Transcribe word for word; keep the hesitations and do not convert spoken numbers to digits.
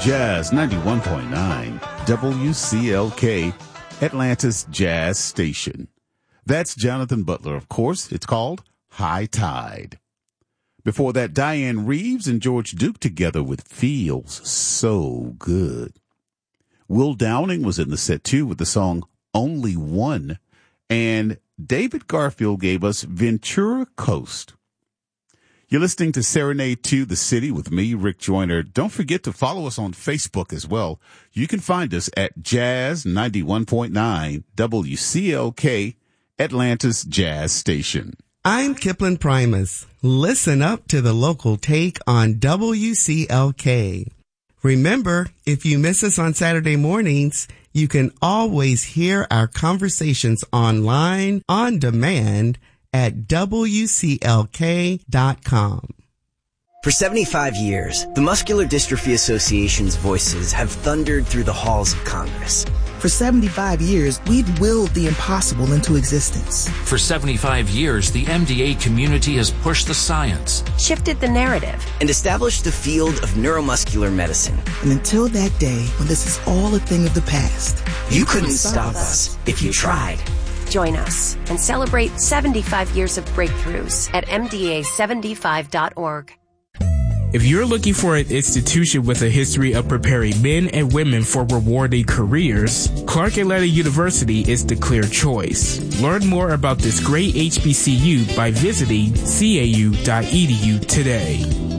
Jazz ninety-one point nine, W C L K, Atlanta's Jazz Station. That's Jonathan Butler, of course. It's called High Tide. Before that, Diane Reeves and George Duke together with Feels So Good. Will Downing was in the set too with the song Only One, and David Garfield gave us Ventura Coast. You're listening to Serenade to the City with me, Rick Joyner. Don't forget to follow us on Facebook as well. You can find us at Jazz ninety-one point nine, W C L K, Atlanta's Jazz Station. I'm Kipling Primus. Listen up to the local take on W C L K. Remember, if you miss us on Saturday mornings, you can always hear our conversations online, on demand, at W C L K dot com. For seventy-five years, the Muscular Dystrophy Association's voices have thundered through the halls of Congress. For seventy-five years, we've willed the impossible into existence. For seventy-five years, the M D A community has pushed the science, shifted the narrative, and established the field of neuromuscular medicine. And until that day, when this is all a thing of the past, you, you couldn't stop us if you tried. Join us and celebrate seventy-five years of breakthroughs at M D A seventy-five dot org. If you're looking for an institution with a history of preparing men and women for rewarding careers, Clark Atlanta University is the clear choice. Learn more about this great H B C U by visiting C A U dot E D U today.